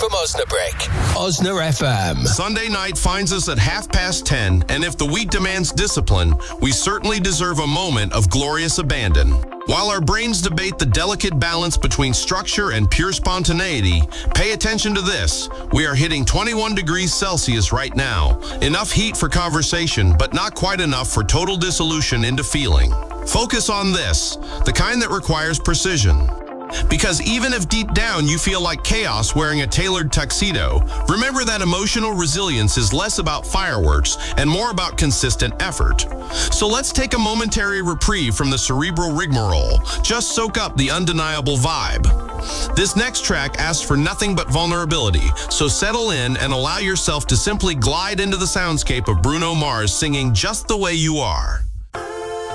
from Osnabrück. Osna FM. Sunday night finds us at 10:30, and if the week demands discipline, we certainly deserve a moment of glorious abandon. While our brains debate the delicate balance between structure and pure spontaneity, pay attention to this. We are hitting 21 degrees Celsius right now. Enough heat for conversation, but not quite enough for total dissolution into feeling. Focus on this, the kind that requires precision. Because even if deep down you feel like chaos wearing a tailored tuxedo, remember that emotional resilience is less about fireworks and more about consistent effort. So let's take a momentary reprieve from the cerebral rigmarole. Just soak up the undeniable vibe. This next track asks for nothing but vulnerability, so settle in and allow yourself to simply glide into the soundscape of Bruno Mars singing Just the Way You Are.